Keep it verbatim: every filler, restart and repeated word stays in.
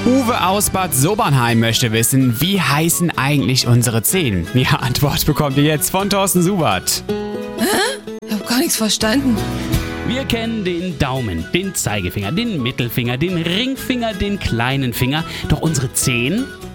Uwe aus Bad Sobernheim möchte wissen, wie heißen eigentlich unsere Zehen? Ja, Antwort bekommt ihr jetzt von Thorsten Subert. Hä? Ich hab gar nichts verstanden. Wir kennen den Daumen, den Zeigefinger, den Mittelfinger, den Ringfinger, den kleinen Finger. Doch unsere Zehen,